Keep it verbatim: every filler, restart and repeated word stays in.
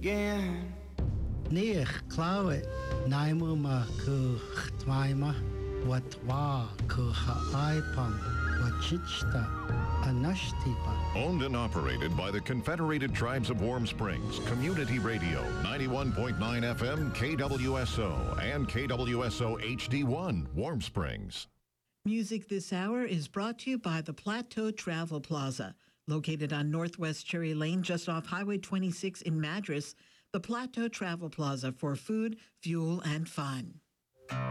again. Neer klauwe naimuma ku chtmaima wat wa ku haaipam wat chichta anashtipa. Owned and operated by the Confederated Tribes of Warm Springs, Community Radio, ninety-one point nine F M, K W S O, and K W S O H D one, Warm Springs. Music this hour is brought to you by the Plateau Travel Plaza. Located on Northwest Cherry Lane, just off Highway twenty-six in Madras, the Plateau Travel Plaza for food, fuel, and fun.